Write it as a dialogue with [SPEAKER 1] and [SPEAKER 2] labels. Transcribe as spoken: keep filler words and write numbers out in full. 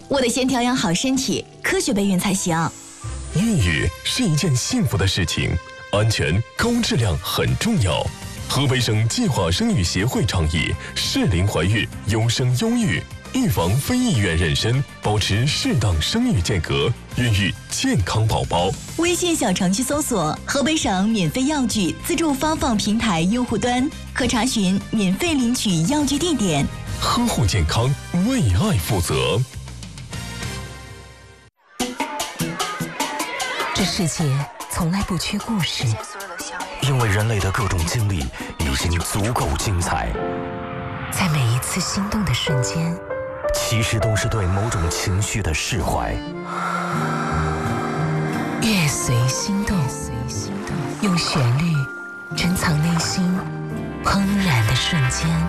[SPEAKER 1] 我得先调养好身体，科学备孕才行。
[SPEAKER 2] 孕育是一件幸福的事情，安全高质量很重要。河北省计划生育协会倡议适龄怀孕，优生优育，预防非意愿妊娠，保持适当生育间隔，孕育健康宝宝。
[SPEAKER 1] 微信小程序搜索河北省免费药具自助发放平台用户端，可查询免费领取药具地点。
[SPEAKER 2] 呵护健康，为爱负责。
[SPEAKER 3] 这世界从来不缺故事，
[SPEAKER 4] 因为人类的各种经历已经足够精彩。
[SPEAKER 3] 在每一次心动的瞬间，
[SPEAKER 4] 其实都是对某种情绪的释怀。
[SPEAKER 3] 乐随心动，用旋律珍藏内心怦然的瞬间。